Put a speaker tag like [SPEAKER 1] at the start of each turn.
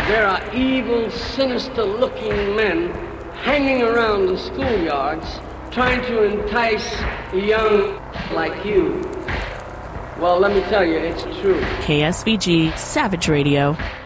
[SPEAKER 1] there are evil, sinister-looking men hanging around the schoolyards trying to entice a young like you. Well, let me tell you, it's true.
[SPEAKER 2] KSVG Savage Radio.